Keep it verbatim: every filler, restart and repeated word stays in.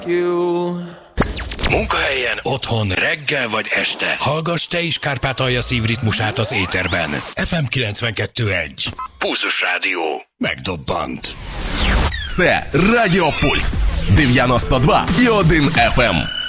You. Munkahelyen, otthon, reggel vagy este. Hallgass te is Kárpátalja szívritmusát az éterben. ef em kilencvenkettő egy. Pulzus Rádió. Megdobbant. Це Радіо Пульс дев'яносто два і один еф ем.